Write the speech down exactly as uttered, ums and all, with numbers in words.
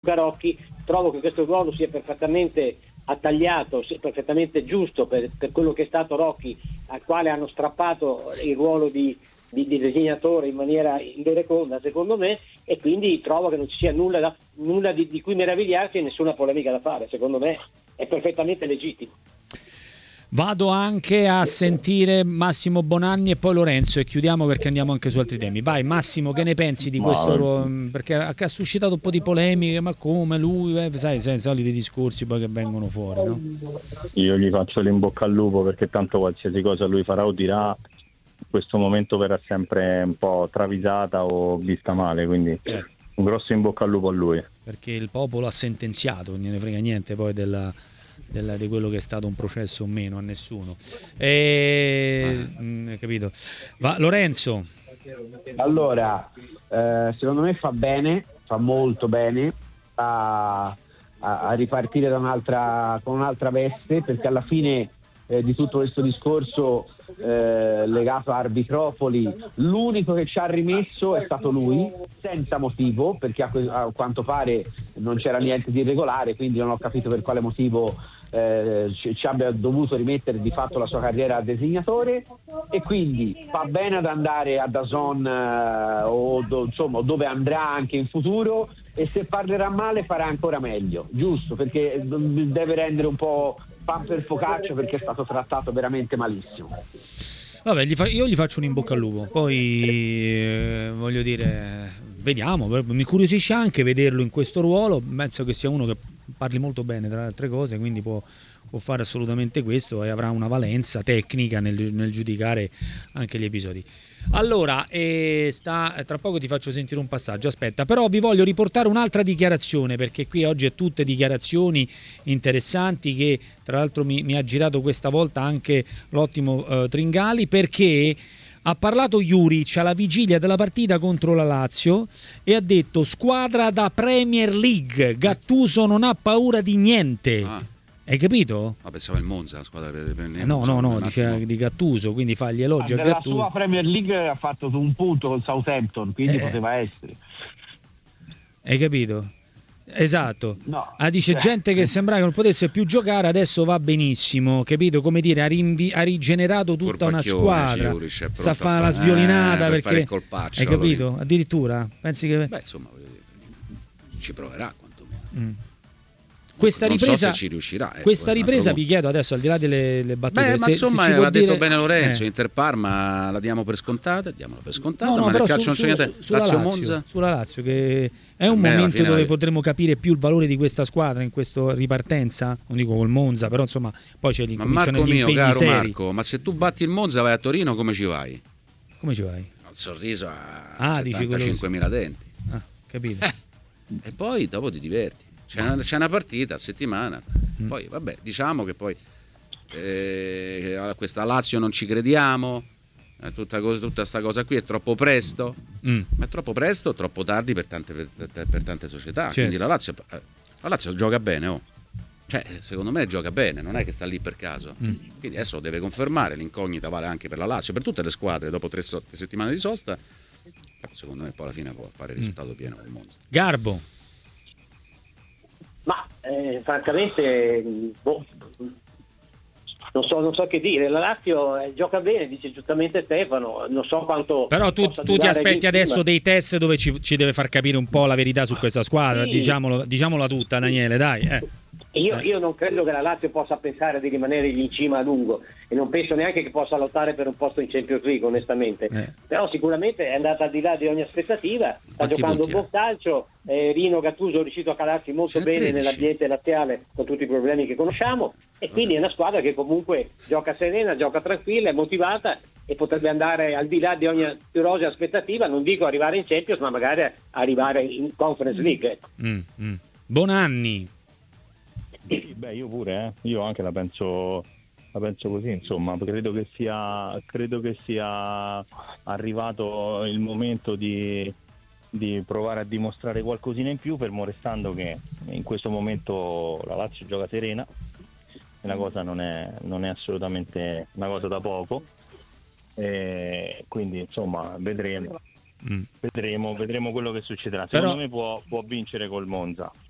Rocchi, trovo che questo ruolo sia perfettamente attagliato, sia perfettamente giusto per, per quello che è stato Rocchi, al quale hanno strappato il ruolo di, di, di disegnatore in maniera indereconda, secondo me, e quindi trovo che non ci sia nulla, da, nulla di, di cui meravigliarsi e nessuna polemica da fare. Secondo me è perfettamente legittimo. Vado anche a sentire Massimo Bonanni e poi Lorenzo e chiudiamo perché andiamo anche su altri temi. Vai Massimo, che ne pensi di questo? Ma... perché ha suscitato un po' di polemiche, ma come lui, eh, sai, sai, i soliti discorsi poi che vengono fuori, no? Io gli faccio l'in bocca al lupo perché tanto qualsiasi cosa lui farà o dirà, in questo momento verrà sempre un po' travisata o vista male, quindi eh. un grosso in bocca al lupo a lui. Perché il popolo ha sentenziato, non ne frega niente poi della... Della, di quello che è stato un processo o meno, a nessuno. E... mh, capito. Va, Lorenzo. Allora, eh, secondo me fa bene, fa molto bene a, a, a ripartire da un'altra, con un'altra veste, perché alla fine eh, di tutto questo discorso eh, legato a Arbitropoli, l'unico che ci ha rimesso è stato lui, senza motivo, perché a, a quanto pare non c'era niente di irregolare, quindi non ho capito per quale motivo Eh, ci, ci abbia dovuto rimettere di fatto la sua carriera a disegnatore, e quindi fa bene ad andare a D A Z N eh, o do, insomma dove andrà anche in futuro, e se parlerà male farà ancora meglio, giusto, perché deve rendere un po' pan per focaccia, perché è stato trattato veramente malissimo. Vabbè, gli fa, io gli faccio un in bocca al lupo, poi eh, voglio dire, vediamo, mi incuriosisce anche vederlo in questo ruolo, penso che sia uno che parli molto bene tra le altre cose, quindi può, può fare assolutamente questo e avrà una valenza tecnica nel, nel giudicare anche gli episodi. Allora, eh, sta, tra poco ti faccio sentire un passaggio, aspetta, però vi voglio riportare un'altra dichiarazione, perché qui oggi è tutte dichiarazioni interessanti che tra l'altro mi, mi ha girato questa volta anche l'ottimo eh, Tringali, perché ha parlato Juric alla vigilia della partita contro la Lazio e ha detto: squadra da Premier League, Gattuso non ha paura di niente. Ah. Hai capito? Ma pensavo il Monza, la squadra per, per eh no, no, no, dice di Gattuso, quindi fa gli elogi ah, a Gattuso. La sua Premier League ha fatto un punto col Southampton, quindi eh. poteva essere. Hai capito? Esatto. No. Ah, dice gente che sembrava che non potesse più giocare, adesso va benissimo, capito? Come dire, ha, rinvi- ha rigenerato tutta una squadra. Sta a fare la sviolinata eh, per perché fare il hai capito? Lì. Addirittura pensi che beh, insomma, ci proverà quantomeno. Mm. Questa non ripresa, so se ci riuscirà. Ecco, questa ripresa vi chiedo adesso, al di là delle le battute. Beh, ma se, insomma, se aveva detto dire... bene Lorenzo, eh. Inter Parma la diamo per scontata, diamola per scontata, no, no, ma nel calcio su, non c'è niente. Su, Lazio, Monza. Sulla Lazio, che è un Beh, momento dove potremo capire più il valore di questa squadra in questa ripartenza, non dico col Monza, però insomma poi c'è l'incominciano Ma Marco gli mio, caro seri. Marco, ma se tu batti il Monza vai a Torino, come ci vai? Come ci vai? Un sorriso a ah, settantacinquemila denti. Ah, capito. Eh, e poi dopo ti diverti. C'è una, c'è una partita a settimana, mm. poi vabbè, diciamo che poi eh, a questa Lazio non ci crediamo, eh, tutta cosa, tutta sta cosa qui è troppo presto, mm. ma è troppo presto, troppo tardi per tante, per, per tante società, certo. Quindi la Lazio, la Lazio gioca bene, oh. Cioè, secondo me gioca bene, non è che sta lì per caso, mm. quindi adesso lo deve confermare, l'incognita vale anche per la Lazio, per tutte le squadre, dopo tre, so- tre settimane di sosta, secondo me poi alla fine può fare il risultato mm. pieno col Monza. Garbo. Ma eh, francamente boh, non so, non so che dire. La Lazio eh, gioca bene, dice giustamente Stefano, non so quanto. Però tu, tu ti aspetti adesso dei test dove ci, ci deve far capire un po' la verità su questa squadra, sì. diciamolo, diciamola tutta, Daniele, dai. Eh. Io, io non credo che la Lazio possa pensare di rimanere in cima a lungo e non penso neanche che possa lottare per un posto in Champions League, onestamente. Eh. Però sicuramente è andata al di là di ogni aspettativa, sta giocando un buon calcio, eh, Rino Gattuso è riuscito a calarsi molto C'è bene tredici nell'ambiente laziale con tutti i problemi che conosciamo e quindi è una squadra che comunque gioca serena, gioca tranquilla, è motivata e potrebbe andare al di là di ogni più rosea aspettativa, non dico arrivare in Champions ma magari arrivare in Conference League. Mm, mm. Bonanni. Beh, io pure, eh. io anche la penso, la penso così, insomma, credo che sia, credo che sia arrivato il momento di, di provare a dimostrare qualcosina in più, fermo restando che in questo momento la Lazio gioca serena, e la cosa non è, non è assolutamente una cosa da poco, e quindi insomma vedremo. Mm. Vedremo, vedremo quello che succederà. Secondo Però... me può, può vincere col Monza.